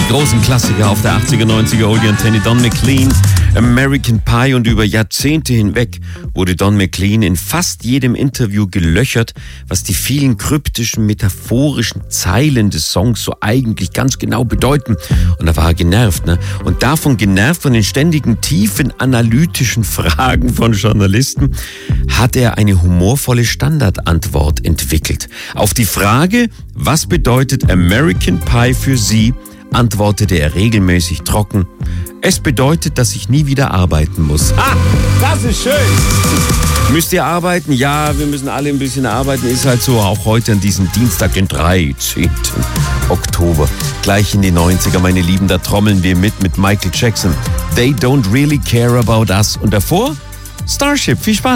großen Klassiker auf der 80er, 90er Oldie Antenne. Don McLean, American Pie, und über Jahrzehnte hinweg wurde Don McLean in fast jedem Interview gelöchert, was die vielen kryptischen, metaphorischen Zeilen des Songs so eigentlich ganz genau bedeuten. Und da war er genervt, ne? Und davon genervt, von den ständigen tiefen analytischen Fragen von Journalisten, hat er eine humorvolle Standardantwort entwickelt. Auf die Frage, was bedeutet American Pie für Sie, antwortete er regelmäßig trocken: Es bedeutet, dass ich nie wieder arbeiten muss. Ah, das ist schön. Müsst ihr arbeiten? Ja, wir müssen alle ein bisschen arbeiten. Ist halt so, auch heute an diesem Dienstag, den 13. Oktober. Gleich in die 90er, meine Lieben, da trommeln wir mit Michael Jackson. They don't really care about us. Und davor Starship. Viel Spaß.